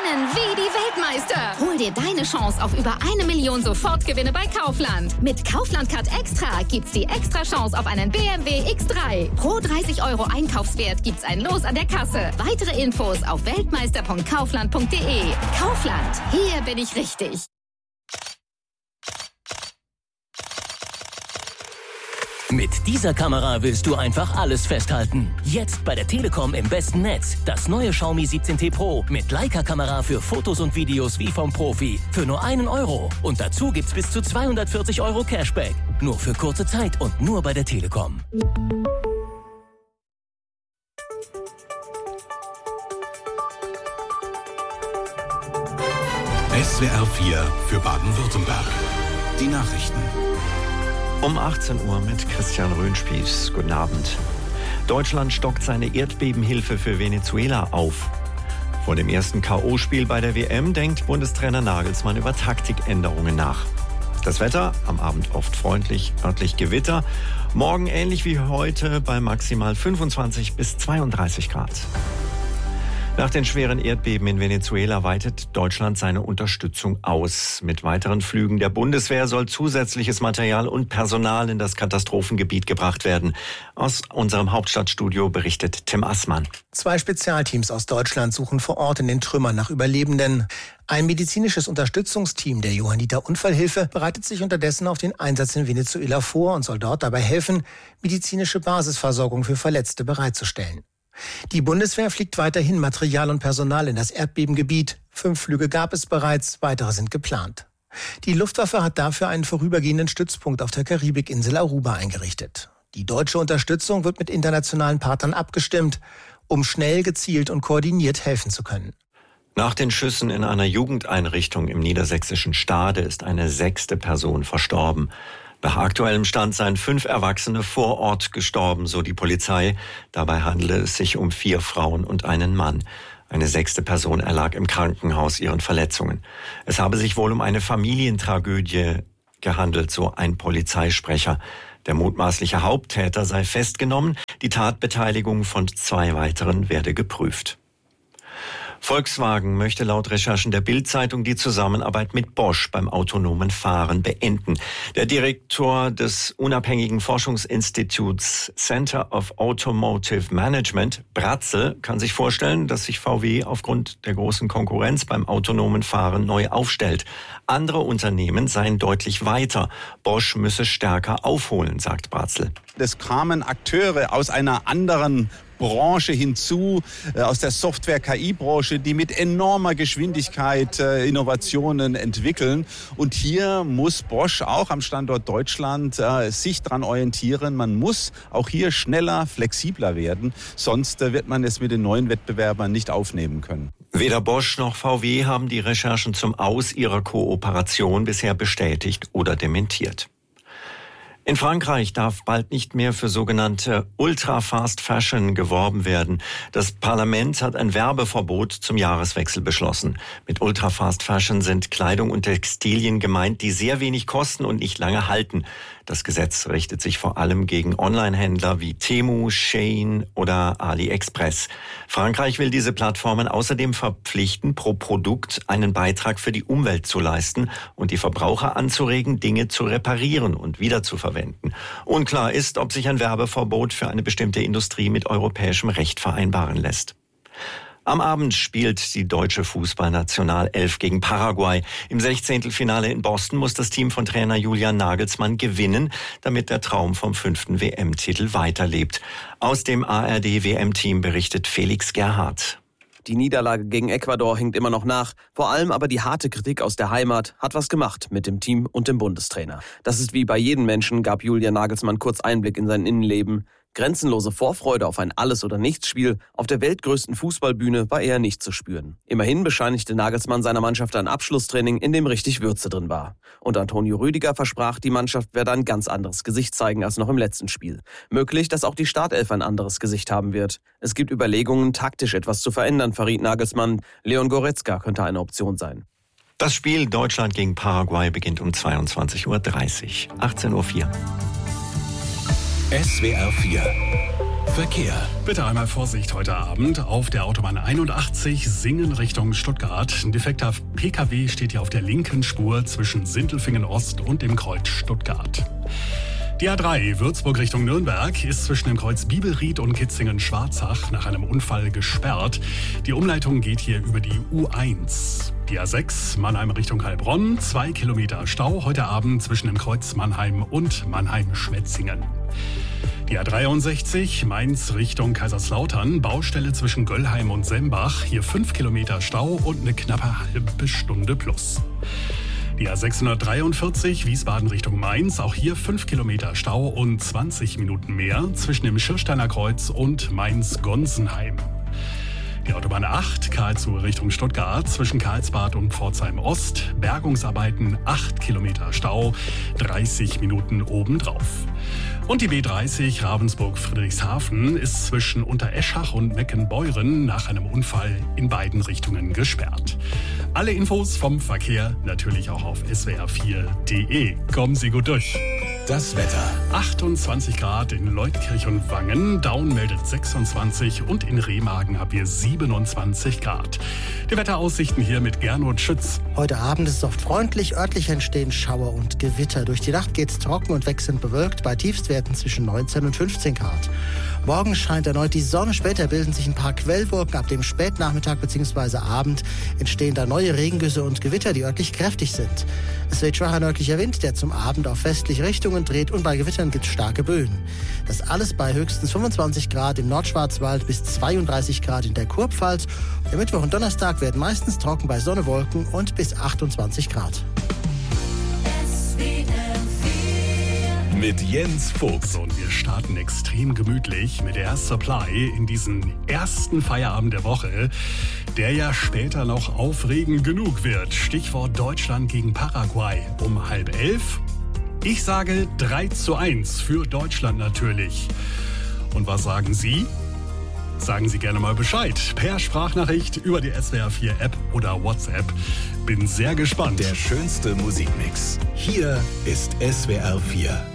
gewinnen wie die Weltmeister. Hol dir deine Chance auf über 1 Million Sofortgewinne bei Kaufland. Mit Kaufland Card Extra gibt's die extra Chance auf einen BMW X3. Pro 30 € Einkaufswert gibt's ein Los an der Kasse. Weitere Infos auf weltmeister.kaufland.de. Kaufland, hier bin ich richtig. Mit dieser Kamera willst du einfach alles festhalten. Jetzt bei der Telekom im besten Netz. Das neue Xiaomi 17T Pro mit Leica-Kamera für Fotos und Videos wie vom Profi. Für nur 1 €. Und dazu gibt's bis zu 240 € Cashback. Nur für kurze Zeit und nur bei der Telekom. SWR 4 für Baden-Württemberg. Die Nachrichten. Um 18 Uhr mit Christian Röhnspieß. Guten Abend. Deutschland stockt seine Erdbebenhilfe für Venezuela auf. Vor dem ersten K.O.-Spiel bei der WM denkt Bundestrainer Nagelsmann über Taktikänderungen nach. Das Wetter, am Abend oft freundlich, örtlich Gewitter. Morgen ähnlich wie heute bei maximal 25 bis 32 Grad. Nach den schweren Erdbeben in Venezuela weitet Deutschland seine Unterstützung aus. Mit weiteren Flügen der Bundeswehr soll zusätzliches Material und Personal in das Katastrophengebiet gebracht werden. Aus unserem Hauptstadtstudio berichtet Tim Assmann. 2 Spezialteams aus Deutschland suchen vor Ort in den Trümmern nach Überlebenden. Ein medizinisches Unterstützungsteam der Johanniter Unfallhilfe bereitet sich unterdessen auf den Einsatz in Venezuela vor und soll dort dabei helfen, medizinische Basisversorgung für Verletzte bereitzustellen. Die Bundeswehr fliegt weiterhin Material und Personal in das Erdbebengebiet. 5 Flüge gab es bereits, weitere sind geplant. Die Luftwaffe hat dafür einen vorübergehenden Stützpunkt auf der Karibikinsel Aruba eingerichtet. Die deutsche Unterstützung wird mit internationalen Partnern abgestimmt, um schnell, gezielt und koordiniert helfen zu können. Nach den Schüssen in einer Jugendeinrichtung im niedersächsischen Stade ist eine 6. Person verstorben. Nach aktuellem Stand seien 5 Erwachsene vor Ort gestorben, so die Polizei. Dabei handele es sich um 4 Frauen und einen Mann. Eine 6. Person erlag im Krankenhaus ihren Verletzungen. Es habe sich wohl um eine Familientragödie gehandelt, so ein Polizeisprecher. Der mutmaßliche Haupttäter sei festgenommen. Die Tatbeteiligung von 2 weiteren werde geprüft. Volkswagen möchte laut Recherchen der Bild-Zeitung die Zusammenarbeit mit Bosch beim autonomen Fahren beenden. Der Direktor des unabhängigen Forschungsinstituts Center of Automotive Management, Bratzel, kann sich vorstellen, dass sich VW aufgrund der großen Konkurrenz beim autonomen Fahren neu aufstellt. Andere Unternehmen seien deutlich weiter. Bosch müsse stärker aufholen, sagt Bratzel. Es kamen Akteure aus einer anderen Branche hinzu, aus der Software-KI-Branche, die mit enormer Geschwindigkeit Innovationen entwickeln. Und hier muss Bosch auch am Standort Deutschland sich dran orientieren. Man muss auch hier schneller, flexibler werden, sonst wird man es mit den neuen Wettbewerbern nicht aufnehmen können. Weder Bosch noch VW haben die Recherchen zum Aus ihrer Kooperation bisher bestätigt oder dementiert. In Frankreich darf bald nicht mehr für sogenannte Ultra-Fast Fashion geworben werden. Das Parlament hat ein Werbeverbot zum Jahreswechsel beschlossen. Mit Ultra-Fast Fashion sind Kleidung und Textilien gemeint, die sehr wenig kosten und nicht lange halten. Das Gesetz richtet sich vor allem gegen Online-Händler wie Temu, Shein oder AliExpress. Frankreich will diese Plattformen außerdem verpflichten, pro Produkt einen Beitrag für die Umwelt zu leisten und die Verbraucher anzuregen, Dinge zu reparieren und wiederzuverwenden. Unklar ist, ob sich ein Werbeverbot für eine bestimmte Industrie mit europäischem Recht vereinbaren lässt. Am Abend spielt die deutsche Fußballnationalelf gegen Paraguay. Im 16. Finale in Boston muss das Team von Trainer Julian Nagelsmann gewinnen, damit der Traum vom 5. WM-Titel weiterlebt. Aus dem ARD-WM-Team berichtet Felix Gerhardt. Die Niederlage gegen Ecuador hinkt immer noch nach. Vor allem aber die harte Kritik aus der Heimat hat was gemacht mit dem Team und dem Bundestrainer. Das ist wie bei jedem Menschen, gab Julian Nagelsmann kurz Einblick in sein Innenleben. Grenzenlose Vorfreude auf ein Alles-oder-Nichts-Spiel auf der weltgrößten Fußballbühne war eher nicht zu spüren. Immerhin bescheinigte Nagelsmann seiner Mannschaft ein Abschlusstraining, in dem richtig Würze drin war. Und Antonio Rüdiger versprach, die Mannschaft werde ein ganz anderes Gesicht zeigen als noch im letzten Spiel. Möglich, dass auch die Startelf ein anderes Gesicht haben wird. Es gibt Überlegungen, taktisch etwas zu verändern, verriet Nagelsmann. Leon Goretzka könnte eine Option sein. Das Spiel Deutschland gegen Paraguay beginnt um 22:30 Uhr, 18:04 Uhr. SWR 4 Verkehr. Bitte einmal Vorsicht heute Abend. Auf der Autobahn 81 Singen Richtung Stuttgart. Ein defekter PKW steht hier auf der linken Spur zwischen Sindelfingen Ost und dem Kreuz Stuttgart. Die A3 Würzburg Richtung Nürnberg ist zwischen dem Kreuz Bibelried und Kitzingen-Schwarzach nach einem Unfall gesperrt. Die Umleitung geht hier über die U1. Die A6 Mannheim Richtung Heilbronn, 2 Kilometer Stau heute Abend zwischen dem Kreuz Mannheim und Mannheim-Schwetzingen. Die A63 Mainz Richtung Kaiserslautern, Baustelle zwischen Göllheim und Sembach, hier 5 Kilometer Stau und eine knappe halbe Stunde plus. Die A643 Wiesbaden Richtung Mainz, auch hier 5 Kilometer Stau und 20 Minuten mehr zwischen dem Schirsteiner Kreuz und Mainz-Gonsenheim. Die Autobahn 8 Karlsruhe Richtung Stuttgart zwischen Karlsbad und Pforzheim Ost, Bergungsarbeiten 8 Kilometer Stau, 30 Minuten obendrauf. Und die B30 Ravensburg-Friedrichshafen ist zwischen Untereschach und Meckenbeuren nach einem Unfall in beiden Richtungen gesperrt. Alle Infos vom Verkehr natürlich auch auf swr4.de. Kommen Sie gut durch. Das Wetter. 28 Grad in Leutkirch und Wangen, Daun meldet 26 und in Remagen haben wir 27 Grad. Die Wetteraussichten hier mit Gernot Schütz. Heute Abend ist es oft freundlich, örtlich entstehen Schauer und Gewitter. Durch die Nacht geht es trocken und wechselnd bewölkt bei Tiefstwerten zwischen 19 und 15 Grad. Morgen scheint erneut die Sonne, später bilden sich ein paar Quellwolken. Ab dem Spätnachmittag bzw. Abend entstehen da neue Regengüsse und Gewitter, die örtlich kräftig sind. Es weht schwacher nördlicher Wind, der zum Abend auf westliche Richtungen dreht und bei Gewittern gibt es starke Böen. Das alles bei höchstens 25 Grad im Nordschwarzwald bis 32 Grad in der Kurpfalz. Der Mittwoch und Donnerstag werden meistens trocken bei Sonne, Wolken und bis 28 Grad. Mit Jens Fuchs. Und wir starten extrem gemütlich mit Air Supply in diesen ersten Feierabend der Woche, der ja später noch aufregend genug wird. Stichwort Deutschland gegen Paraguay um 10:30. Ich sage 3:1 für Deutschland natürlich. Und was sagen Sie? Sagen Sie gerne mal Bescheid. Per Sprachnachricht über die SWR4-App oder WhatsApp. Bin sehr gespannt. Der schönste Musikmix. Hier ist SWR4.